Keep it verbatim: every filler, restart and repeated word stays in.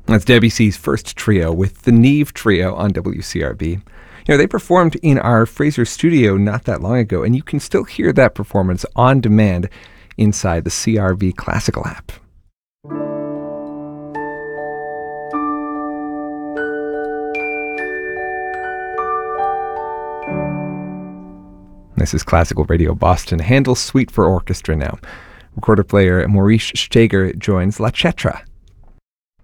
That's Debussy's first trio with the Neve Trio on W C R B. You know, they performed in our Fraser studio not that long ago, and you can still hear that performance on demand inside the C R V Classical app. This is Classical Radio Boston, Handel's Suite for Orchestra now. Recorder player Maurice Steger joins La Cetra